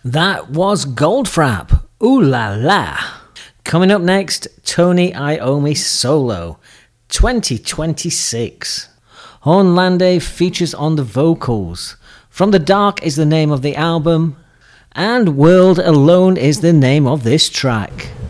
That was Goldfrapp, Ooh La La. Coming up next, Tony Iommi Solo, 2026. Hornlande features on the vocals. From the Dark is the name of the album, and World Alone is the name of this track.